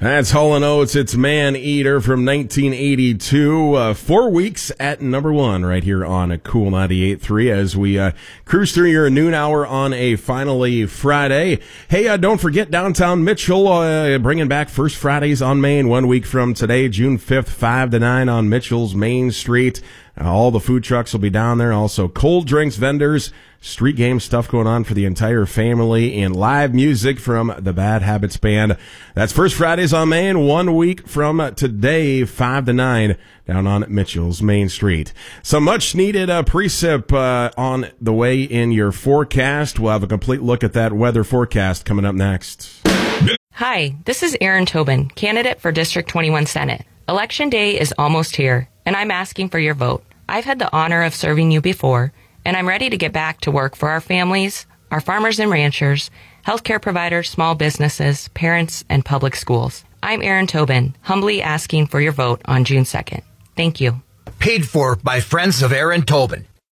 That's Hall & Oates. It's Man Eater from 1982. 4 weeks at number one right here on a Cool 98.3 as we cruise through your noon hour on a finally Friday. Hey, don't forget downtown Mitchell bringing back First Fridays on Main 1 week from today, June 5th, 5 to 9 on Mitchell's Main Street. All the food trucks will be down there. Also, cold drinks vendors, street game stuff going on for the entire family, and live music from the Bad Habits Band. That's First Fridays on Main, 1 week from today, 5 to 9, down on Mitchell's Main Street. Some much-needed precip on the way in your forecast. We'll have a complete look at that weather forecast coming up next. Hi, this is Erin Tobin, candidate for District 21 Senate. Election day is almost here, and I'm asking for your vote. I've had the honor of serving you before, and I'm ready to get back to work for our families, our farmers and ranchers, healthcare providers, small businesses, parents, and public schools. I'm Erin Tobin, humbly asking for your vote on June 2nd. Thank you. Paid for by friends of Erin Tobin.